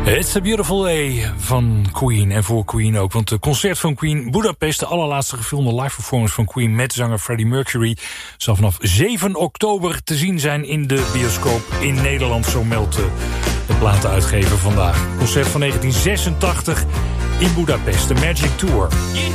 It's a Beautiful Day van Queen en voor Queen ook. Want het concert van Queen Budapest, de allerlaatste gefilmde live performance van Queen met zanger Freddie Mercury, zal vanaf 7 oktober te zien zijn in de bioscoop in Nederland. Zo meldt de platenuitgever vandaag. Concert van 1986 in Budapest, de Magic Tour.